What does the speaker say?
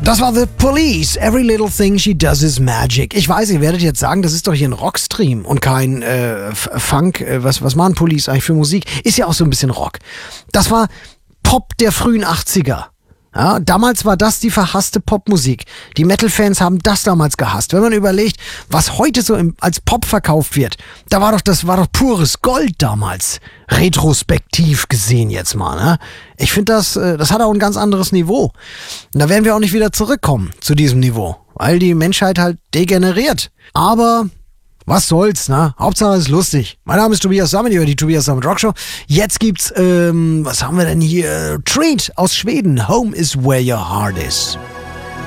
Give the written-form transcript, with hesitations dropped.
Das war The Police. Every little thing she does is magic. Ich weiß, ihr werdet jetzt sagen, das ist doch hier ein Rockstream und kein Funk. Was machen Police eigentlich für Musik? Ist ja auch so ein bisschen Rock. Das war Pop der frühen 80er. Ja, damals war das die verhasste Popmusik. Die Metal-Fans haben das damals gehasst. Wenn man überlegt, was heute so als Pop verkauft wird, das war doch pures Gold damals. Retrospektiv gesehen jetzt mal, ne? Ich finde, das hat auch ein ganz anderes Niveau. Und da werden wir auch nicht wieder zurückkommen zu diesem Niveau, weil die Menschheit halt degeneriert. Aber was soll's, ne? Hauptsache es ist lustig. Mein Name ist Tobias Sammet, ihr hört die Tobias Sammet Rockshow. Jetzt gibt's, was haben wir denn hier? Treat aus Schweden. Home is where your heart is.